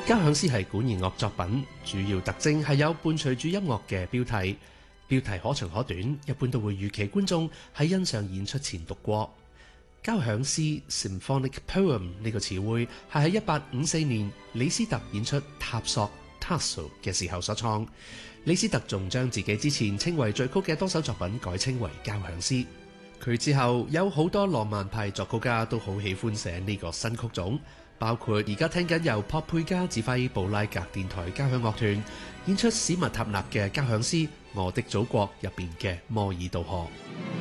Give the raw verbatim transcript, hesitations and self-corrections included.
交響詩係管弦樂作品，主要特徵係有伴隨住音樂嘅標題，標題可長可短，一般都會預期觀眾喺欣賞演出前讀過。交響詩 Symphonic Poem 呢個詞彙係喺一八五四年李斯特演出塔索 Tasso 嘅時候所創。李斯特仲將自己之前稱為序曲嘅多首作品改稱為交響詩。佢之後有好多浪漫派作曲家都好喜歡寫呢個新曲種，包括而家聽緊由珀佩加指揮布拉格電台交響樂團演出史密塔納嘅交響詩《我的祖國》入邊嘅摩爾杜河。